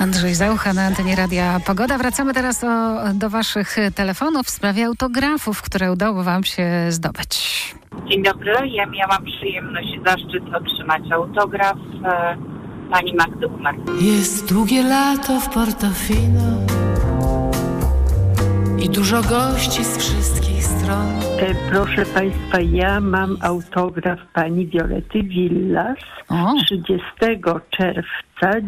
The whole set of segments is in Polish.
Andrzej Zaucha na antenie Radia Pogoda. Wracamy teraz do waszych telefonów w sprawie autografów, które udało wam się zdobyć. Dzień dobry, ja miałam przyjemność i zaszczyt otrzymać autograf pani Magdy Umar. Jest długie lato w Portofino i dużo gości z wszystkich stron. Proszę Państwa, ja mam autograf pani Violety Villas 30 czerwca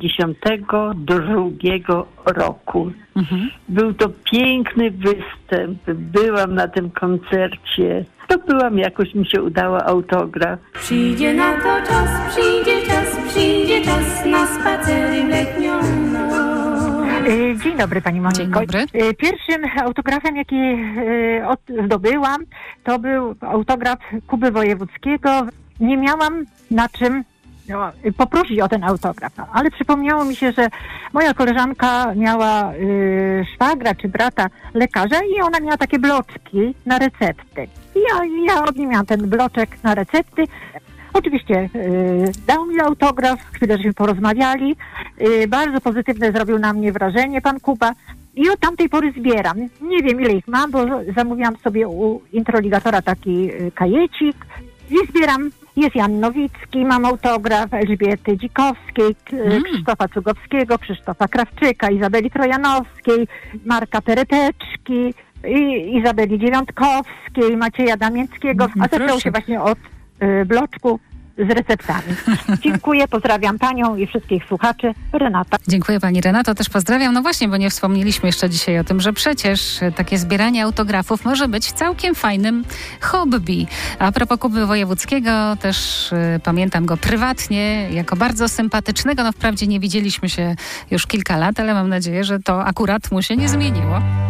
92 roku. Był to piękny występ. Byłam na tym koncercie. Jakoś mi się udało autograf. Przyjdzie na to czas, przyjdzie czas na spacery letnią. Dzień dobry Pani Moniko. Dzień dobry. Pierwszym autografem, jaki zdobyłam, to był autograf Kuby Wojewódzkiego. Nie miałam na czym poprosić o ten autograf, ale przypomniało mi się, że moja koleżanka miała szwagra czy brata lekarza i ona miała takie bloczki na recepty. I ja od niej miałam ten bloczek na recepty. Oczywiście dał mi autograf, chwilę żeśmy porozmawiali. Bardzo pozytywne zrobił na mnie wrażenie pan Kuba. I od tamtej pory zbieram. Nie wiem, ile ich mam, bo zamówiłam sobie u introligatora taki kajecik i zbieram. Jest Jan Nowicki, mam autograf Elżbiety Dzikowskiej, Krzysztofa Cugowskiego, Krzysztofa Krawczyka, Izabeli Trojanowskiej, Marka Pereteczki, Izabeli Dziewiątkowskiej, Macieja Damięckiego. A zaczęło się właśnie od bloczku z receptami. Dziękuję, pozdrawiam Panią i wszystkich słuchaczy. Renata. Dziękuję Pani Renato, też pozdrawiam. No właśnie, bo nie wspomnieliśmy jeszcze dzisiaj o tym, że przecież takie zbieranie autografów może być całkiem fajnym hobby. A propos Kuby Wojewódzkiego, też pamiętam go prywatnie jako bardzo sympatycznego. No wprawdzie nie widzieliśmy się już kilka lat, ale mam nadzieję, że to akurat mu się nie zmieniło.